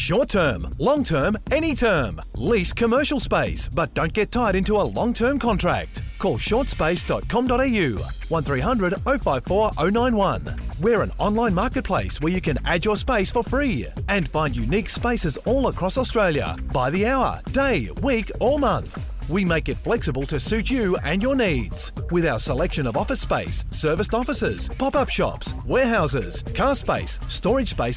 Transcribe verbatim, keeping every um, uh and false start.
Short term, long term, any term. Lease commercial space, but don't get tied into a long-term contract. Call short space dot com dot a u, one three hundred oh five four oh nine one. We're an online marketplace where you can add your space for free and find unique spaces all across Australia by the hour, day, week or month. We make it flexible to suit you and your needs. With our selection of office space, serviced offices, pop-up shops, warehouses, car space, storage space